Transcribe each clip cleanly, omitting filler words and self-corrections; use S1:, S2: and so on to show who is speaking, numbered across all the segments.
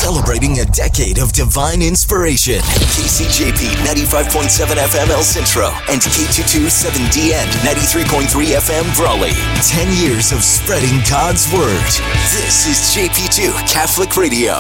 S1: Celebrating a decade of divine inspiration. KCJP 95.7 FM El Centro and K227DN 93.3 FM Brawley. 10 years of spreading God's Word. This is JP2 Catholic Radio.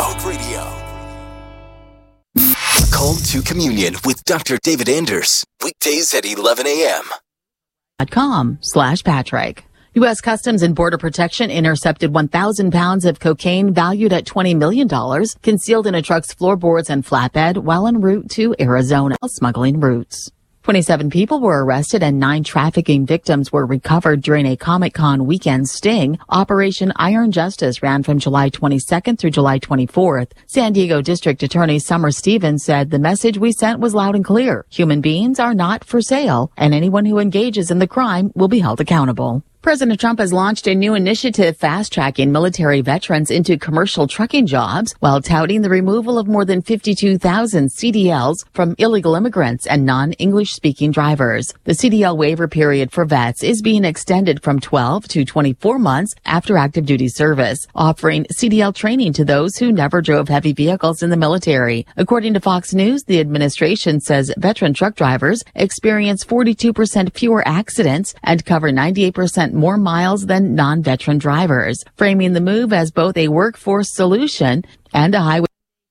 S1: Call to Communion with Dr. David Anders. Weekdays at 11 a.m.
S2: .com/Patrick. U.S. Customs and Border Protection intercepted 1,000 pounds of cocaine valued at $20 million, concealed in a truck's floorboards and flatbed while en route to Arizona. Smuggling routes. 27 people were arrested and 9 trafficking victims were recovered during a Comic-Con weekend sting. Operation Iron Justice ran from July 22nd through July 24th. San Diego District Attorney Summer Stevens said the message we sent was loud and clear. Human beings are not for sale, and anyone who engages in the crime will be held accountable. President Trump has launched a new initiative fast-tracking military veterans into commercial trucking jobs while touting the removal of more than 52,000 CDLs from illegal immigrants and non-English-speaking drivers. The CDL waiver period for vets is being extended from 12 to 24 months after active duty service, offering CDL training to those who never drove heavy vehicles in the military. According to Fox News, the administration says veteran truck drivers experience 42% fewer accidents and cover 98% more miles than non-veteran drivers, framing the move as both a workforce solution and a highway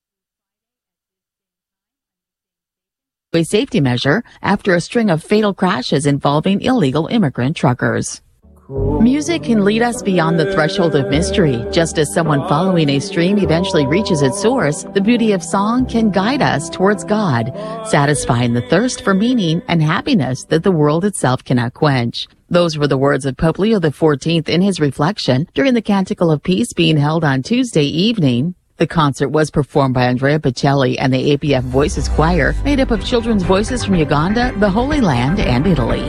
S2: safety measure after a string of fatal crashes involving illegal immigrant truckers. Music can lead us beyond the threshold of mystery. Just as someone following a stream eventually reaches its source, the beauty of song can guide us towards God, satisfying the thirst for meaning and happiness that the world itself cannot quench. Those were the words of Pope Leo XIV in his reflection during the Canticle of Peace being held on Tuesday evening. The concert was performed by Andrea Bocelli and the APF Voices Choir, made up of children's voices from Uganda, the Holy Land, and Italy.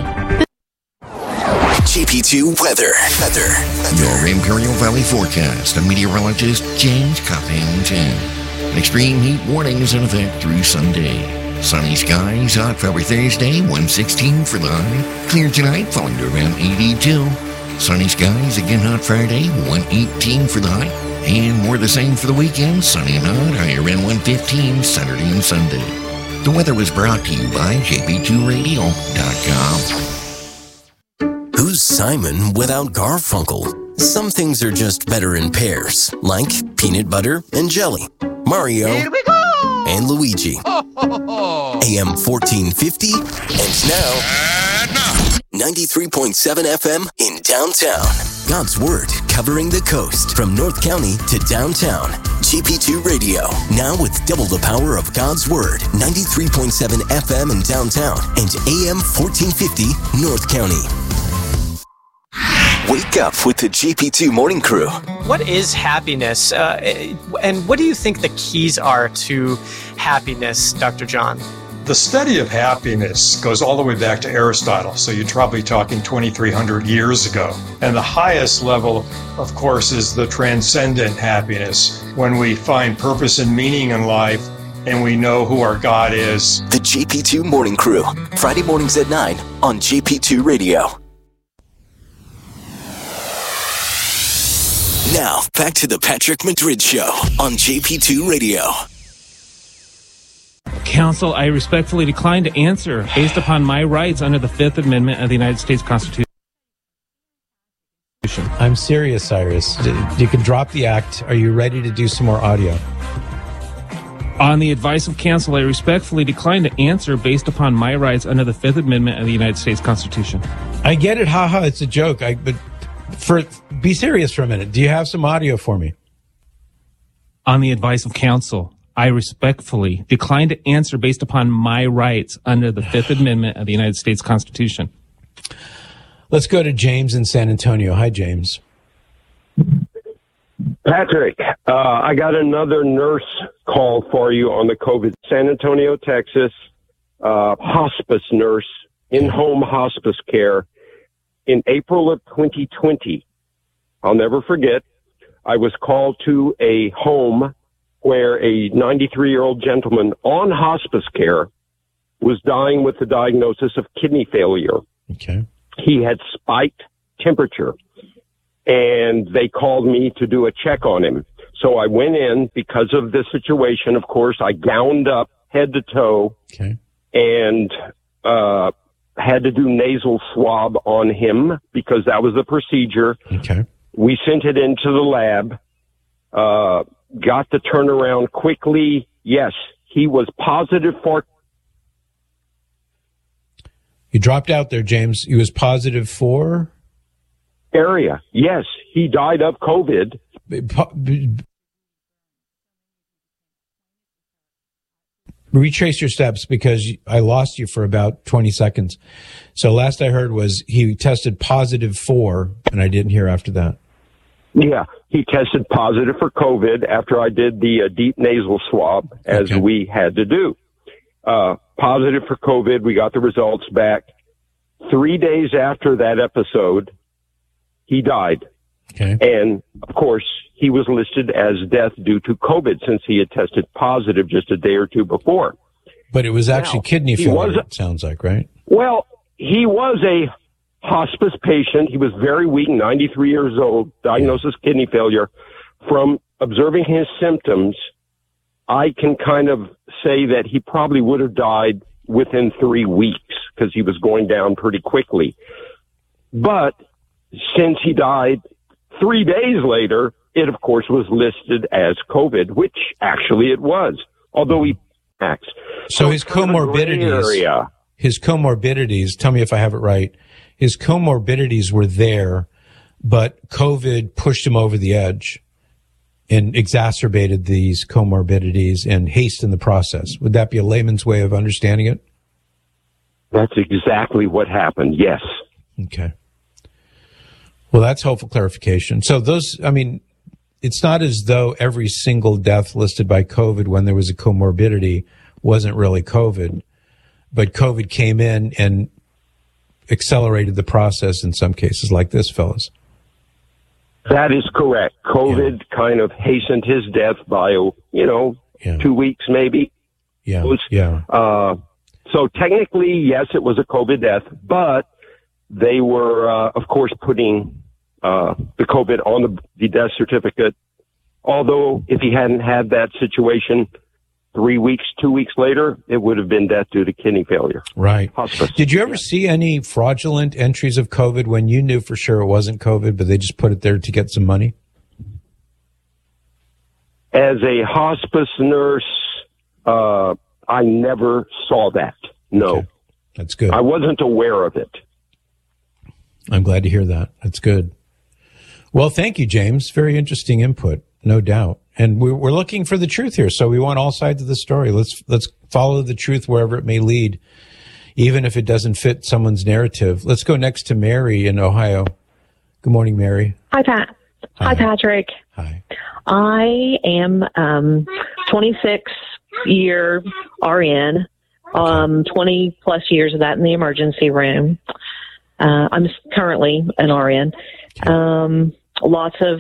S1: GP2 weather.
S3: Your Imperial Valley forecast. A meteorologist, James Coppington. Extreme heat warnings in effect through Sunday. Sunny skies, hot for every Thursday, 116 for the high. Clear tonight, falling to around 82. Sunny skies, again hot Friday, 118 for the high. And more the same for the weekend, sunny and hot, high around 115 Saturday and Sunday. The weather was brought to you by jp2radio.com.
S1: Who's Simon without Garfunkel? Some things are just better in pairs, like peanut butter and jelly. Mario
S4: Here we go!
S1: and Luigi. AM 1450 and now 93.7 FM in downtown. God's Word covering the coast from North County to downtown. GP2 Radio, now with double the power of God's Word. 93.7 FM in downtown and AM 1450 North County. Wake up with the GP2 Morning Crew.
S5: What is happiness? And what do you think the keys are to happiness, Dr. John?
S6: The study of happiness goes all the way back to Aristotle, so you're probably talking 2,300 years ago. And the highest level, of course, is the transcendent happiness, when we find purpose and meaning in life and we know who our God is.
S1: The GP2 Morning Crew, Friday mornings at 9 on GP2 Radio. Now, back to the Patrick Madrid Show on JP2 Radio.
S7: Counsel, I respectfully decline to answer based upon my rights under the Fifth Amendment of the United States Constitution.
S8: I'm serious, Cyrus. You can drop the act. Are you ready to do some more audio?
S7: On the advice of counsel, I respectfully decline to answer based upon my rights under the Fifth Amendment of the United States Constitution.
S8: I get it. Haha, it's a joke. But be serious for a minute. Do you have some audio for me?
S7: On the advice of counsel, I respectfully decline to answer based upon my rights under the Fifth Amendment of the United States Constitution.
S8: Let's go to James in San Antonio. Hi, James.
S9: Patrick, I got another nurse call for you on the COVID. San Antonio, Texas, hospice nurse, in-home hospice care. In April of 2020, I'll never forget, I was called to a home where a 93-year-old gentleman on hospice care was dying with the diagnosis of kidney failure.
S8: Okay.
S9: He had spiked temperature, and they called me to do a check on him. So I went in because of the situation. Of course, I gowned up head to toe and had to do nasal swab on him because that was the procedure.
S8: Okay.
S9: We sent it into the lab, got the turnaround quickly. Yes, he was positive for.
S8: You dropped out there, James. He was positive for?
S9: Area. Yes, he died of COVID.
S8: Retrace your steps because I lost you for about 20 seconds. So last I heard was he tested positive for, and I didn't hear after that.
S9: Yeah, he tested positive for COVID after I did the deep nasal swab, as we had to do. Positive for COVID. We got the results back. 3 days after that episode, he died.
S8: Okay.
S9: And, of course, he was listed as death due to COVID since he had tested positive just a day or two before.
S8: But it was actually kidney failure, it sounds like, right?
S9: Well, he was a hospice patient. He was very weak, 93 years old, diagnosis kidney failure. From observing his symptoms, I can kind of say that he probably would have died within 3 weeks because he was going down pretty quickly. But since he died 3 days later, it, of course, was listed as COVID, which actually it was, although he acts.
S8: So his comorbidities, tell me if I have it right, his comorbidities were there, but COVID pushed him over the edge and exacerbated these comorbidities and hastened the process. Would that be a layman's way of understanding it?
S9: That's exactly what happened, yes.
S8: Okay. Well, that's helpful clarification. So it's not as though every single death listed by COVID when there was a comorbidity wasn't really COVID, but COVID came in and accelerated the process in some cases like this, fellas.
S9: That is correct. COVID kind of hastened his death by, 2 weeks maybe.
S8: Yeah.
S9: So technically, yes, it was a COVID death, but they were, of course, putting the COVID on the death certificate. Although if he hadn't had that situation 2 weeks later, it would have been death due to kidney failure.
S8: Right.
S9: Hospice.
S8: Did you ever see any fraudulent entries of COVID when you knew for sure it wasn't COVID, but they just put it there to get some money?
S9: As a hospice nurse, I never saw that. No.
S8: Okay. That's good.
S9: I wasn't aware of it.
S8: I'm glad to hear that. That's good. Well, thank you, James. Very interesting input, no doubt. And we're looking for the truth here, so we want all sides of the story. Let's follow the truth wherever it may lead, even if it doesn't fit someone's narrative. Let's go next to Mary in Ohio. Good morning, Mary.
S4: Hi, Pat. Hi, Patrick.
S8: Hi.
S4: I am 26-year RN, 20 plus years of that in the emergency room. I'm currently an RN. Lots of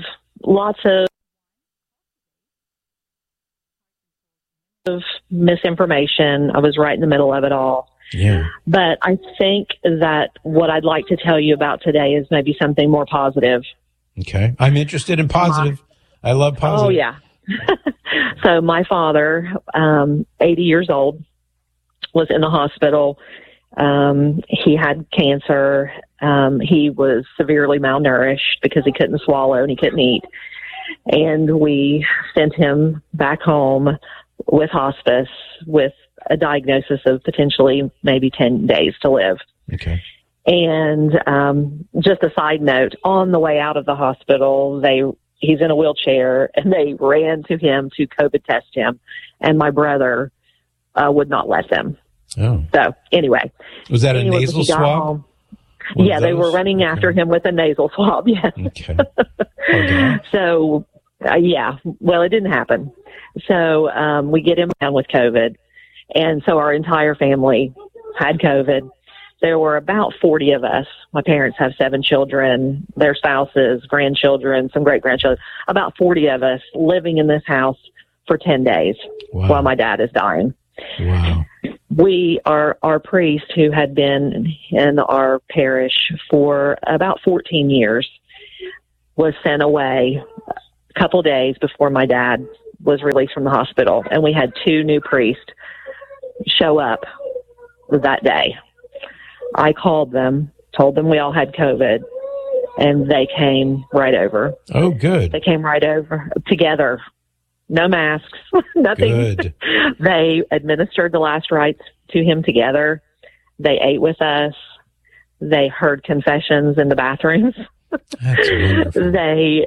S4: misinformation. I was right in the middle of it all.
S8: Yeah.
S4: But I think that what I'd like to tell you about today is maybe something more positive.
S8: Okay. I'm interested in positive. I love positive.
S4: Oh, yeah. So my father, 80 years old, was in the hospital. He had cancer. He was severely malnourished because he couldn't swallow and he couldn't eat. And we sent him back home with hospice with a diagnosis of potentially maybe 10 days to live.
S8: Okay.
S4: And just a side note, on the way out of the hospital, he's in a wheelchair and they ran to him to COVID test him. And my brother would not let them.
S8: Oh.
S4: So anyway.
S8: Was that a nasal swab?
S4: Yeah, they were running after him with a nasal swab. Yeah.
S8: Okay. Okay.
S4: So, yeah, well, it didn't happen. So we get him down with COVID. And so our entire family had COVID. There were about 40 of us. My parents have 7 children, their spouses, grandchildren, some great-grandchildren. About 40 of us living in this house for 10 days while my dad is dying.
S8: Wow.
S4: Our priest, who had been in our parish for about 14 years, was sent away a couple days before my dad was released from the hospital, and we had 2 new priests show up that day. I called them, told them we all had COVID, and they came right over.
S8: Oh, good.
S4: They came right over together. No masks, nothing.
S8: Good.
S4: They administered the last rites to him together. They ate with us. They heard confessions in the bathrooms.
S8: That's wonderful.
S4: They,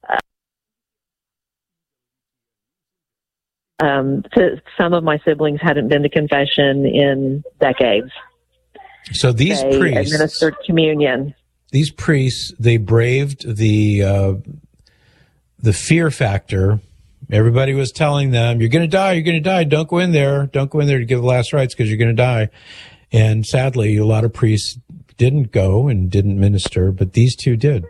S4: some of my siblings hadn't been to confession in decades.
S8: So these
S4: they
S8: priests
S4: administered communion.
S8: These priests, they braved the fear factor. Everybody was telling them, "You're going to die. You're going to die. Don't go in there. Don't go in there to give the last rites because you're going to die." And sadly, a lot of priests didn't go and didn't minister, but these 2 did.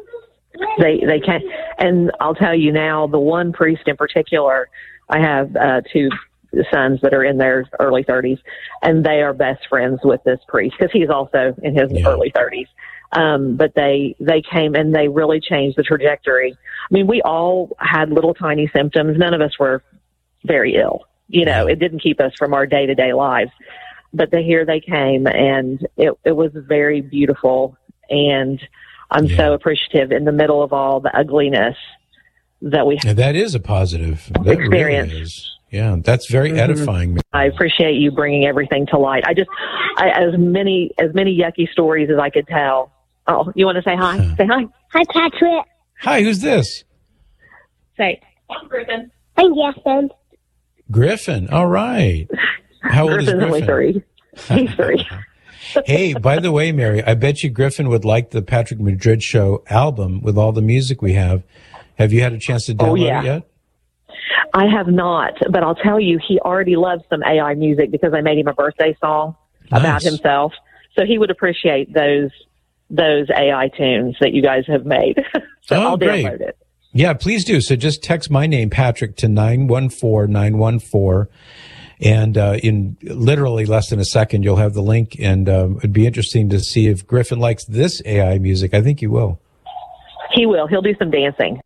S4: They can't. And I'll tell you now, the one priest in particular, I have 2 sons that are in their early 30s, and they are best friends with this priest because he's also in his early 30s. But they came and they really changed the trajectory. I mean, we all had little tiny symptoms. None of us were very ill. You know, it didn't keep us from our day-to-day lives. But here they came, and it was very beautiful. And I'm so appreciative in the middle of all the ugliness that we
S8: had. That is a positive
S4: experience.
S8: Really is. Yeah, that's very edifying.
S4: I appreciate you bringing everything to light. As many yucky stories as I could tell. Oh, you want to say hi? Say hi.
S10: Hi, Patrick.
S8: Hi, who's this?
S4: Say. I'm Griffin.
S10: I'm Griffin.
S8: Griffin. All right. How old is Griffin?
S4: Only 3. He's 3.
S8: Hey, by the way, Mary, I bet you Griffin would like the Patrick Madrid Show album with all the music we have. Have you had a chance to download it yet?
S4: I have not, but I'll tell you, he already loves some AI music because I made him a birthday song about himself. So he would appreciate those AI tunes that you guys have made. So I'll download it.
S8: Yeah, please do. So just text my name, Patrick, to 914-914. And in literally less than a second, you'll have the link. And it'd be interesting to see if Griffin likes this AI music. I think he will.
S4: He will. He'll do some dancing.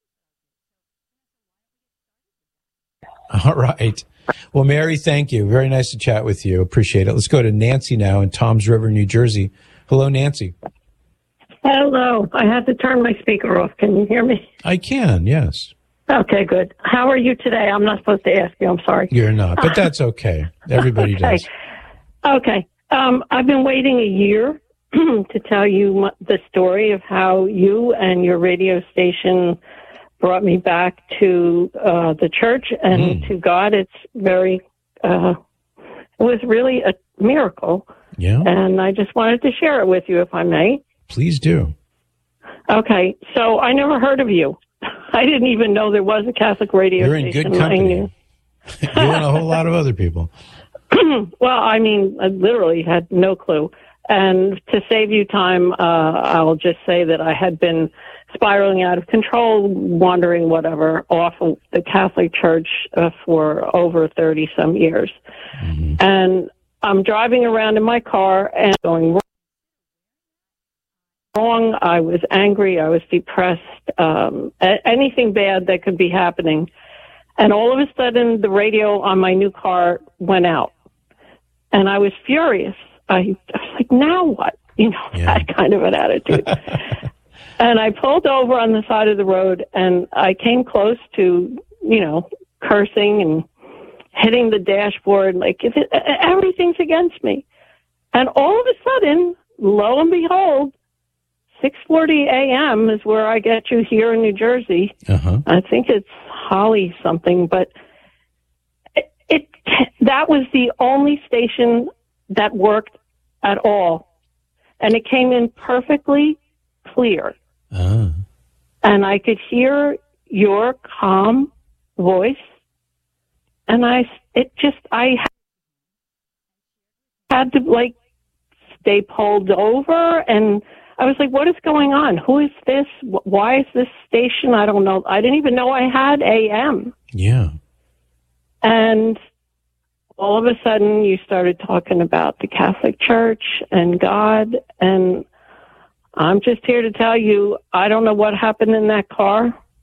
S8: All right. Well, Mary, thank you. Very nice to chat with you. Appreciate it. Let's go to Nancy now in Toms River, New Jersey. Hello, Nancy.
S11: Hello. I had to turn my speaker off. Can you hear me?
S8: I can, yes.
S11: Okay, good. How are you today? I'm not supposed to ask you. I'm sorry.
S8: You're not, but that's okay. Everybody does.
S11: Okay. I've been waiting a year to tell you the story of how you and your radio station brought me back to the church and to God. It's very, it was really a miracle.
S8: Yeah.
S11: And I just wanted to share it with you, if I may.
S8: Please do.
S11: Okay. So I never heard of you. I didn't even know there was a Catholic radio
S8: station. You're in good company. You and a whole lot of other people.
S11: Well, I mean, I literally had no clue. And to save you time, I'll just say that I had been spiraling out of control, wandering whatever off of the Catholic Church for over 30-some years. Mm-hmm. And I'm driving around in my car and going wrong. I was angry. I was depressed. Anything bad that could be happening. And all of a sudden, the radio on my new car went out. And I was furious. I was like, now what? You know, that kind of an attitude. And I pulled over on the side of the road, and I came close to, you know, cursing and hitting the dashboard, like, everything's against me. And all of a sudden, lo and behold, 6:40 a.m. is where I get you here in New Jersey. Uh-huh. I think it's Holly something, but that was the only station that worked at all. And it came in perfectly clear. Uh-huh. And I could hear your calm voice. And I had to, like, stay pulled over, and I was like, what is going on? Who is this? Why is this station? I don't know. I didn't even know I had AM.
S8: Yeah.
S11: And all of a sudden you started talking about the Catholic Church and God, and I'm just here to tell you, I don't know what happened in that car,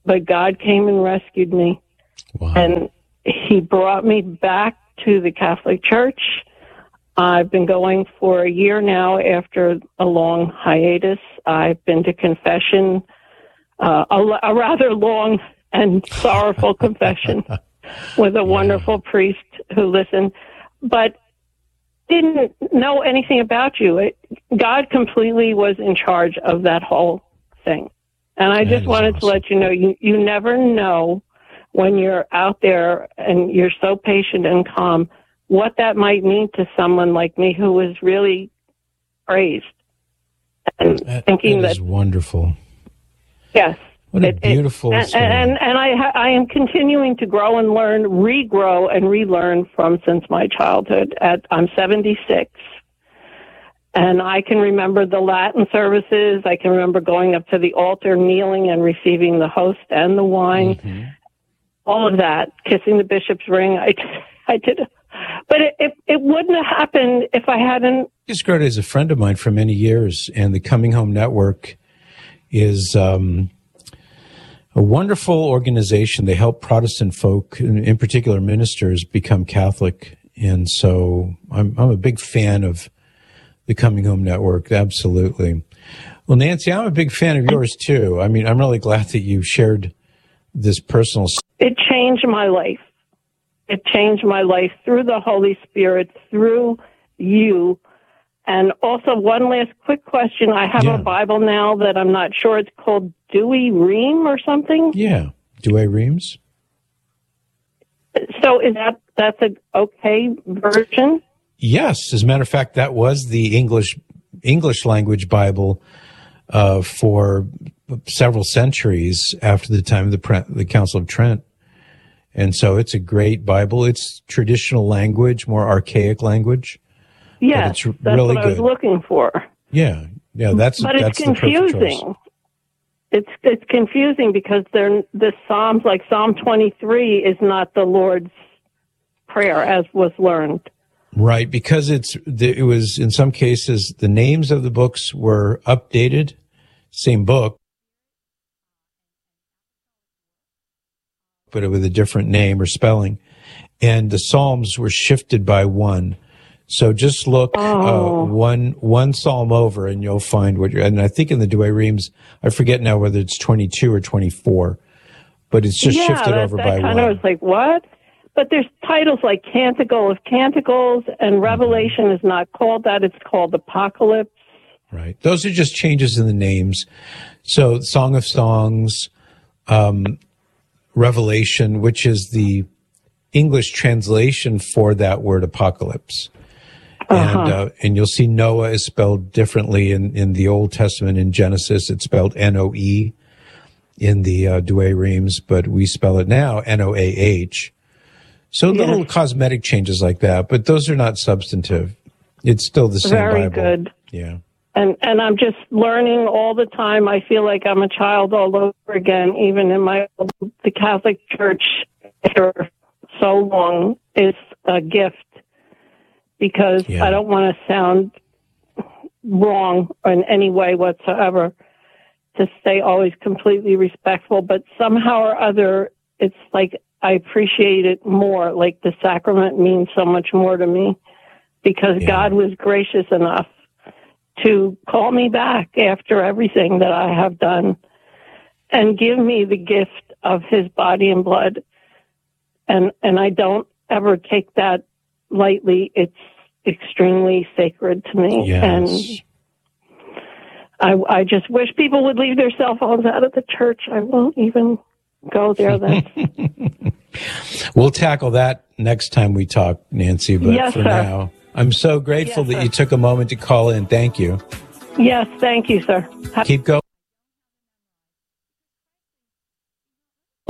S11: but God came and rescued me.
S8: Wow.
S11: And he brought me back to the Catholic Church. I've been going for a year now after a long hiatus. I've been to confession, a rather long and sorrowful confession with a wonderful priest who listened, but didn't know anything about you. God completely was in charge of that whole thing. And I just wanted to let you know, you never know when you're out there and you're so patient and calm, what that might mean to someone like me who was really praised. And thinking
S8: that is wonderful.
S11: Yes.
S8: What a beautiful story.
S11: And I am continuing to grow and learn, regrow and relearn from since my childhood. I'm 76. And I can remember the Latin services. I can remember going up to the altar, kneeling and receiving the host and the wine. Mm-hmm. All of that, kissing the bishop's ring. I did it. But it wouldn't have happened if I hadn't.
S8: Marcus Grota is a friend of mine for many years, and the Coming Home Network is a wonderful organization. They help Protestant folk, in particular ministers, become Catholic. And so I'm a big fan of the Coming Home Network, absolutely. Well, Nancy, I'm a big fan of yours, too. I mean, I'm really glad that you shared this personal.
S11: It changed my life. It changed my life through the Holy Spirit, through you. And also, one last quick question. I have a Bible now that I'm not sure. It's called Douay-Rheims or something?
S8: Yeah, Douay-Rheims.
S11: So that's an okay version?
S8: Yes. As a matter of fact, that was the English language Bible for several centuries after the time of the Council of Trent. And so it's a great Bible. It's traditional language, more archaic language.
S11: Yeah,
S8: that's
S11: really
S8: good.
S11: What I was looking for.
S8: Yeah, that's
S11: but
S8: that's
S11: it's confusing. It's confusing because the Psalms, like Psalm 23, is not the Lord's Prayer as was learned.
S8: Right, because it was in some cases the names of the books were updated, same book, but with a different name or spelling, and the Psalms were shifted by one. So just look one psalm over, and you'll find what you're. And I think in the Douay-Rheims, I forget now whether it's 22 or 24, but it's just shifted over by one.
S11: I was like, what? But there's titles like Canticle of Canticles, and Revelation is not called that; it's called Apocalypse.
S8: Right. Those are just changes in the names. So, Song of Songs, Revelation, which is the English translation for that word apocalypse. And you'll see Noah is spelled differently in the Old Testament. In Genesis, it's spelled Noe in the Douay-Rheims, but we spell it now Noah. So little cosmetic changes like that, but those are not substantive. It's still the same
S11: Very
S8: Bible.
S11: Good.
S8: Yeah.
S11: And I'm just learning all the time. I feel like I'm a child all over again, even in the Catholic Church for so long is a gift, because I don't want to sound wrong in any way whatsoever, to stay always completely respectful, but somehow or other, it's like I appreciate it more. Like the sacrament means so much more to me, because God was gracious enough to call me back after everything that I have done and give me the gift of his body and blood. And I don't ever take that lightly. It's extremely sacred to me.
S8: Yes.
S11: And I just wish people would leave their cell phones out of the church. I won't even go there then.
S8: We'll tackle that next time we talk, Nancy. But for now, I'm so grateful that you took a moment to call in. Thank you.
S11: Yes, thank you, sir.
S8: Keep going.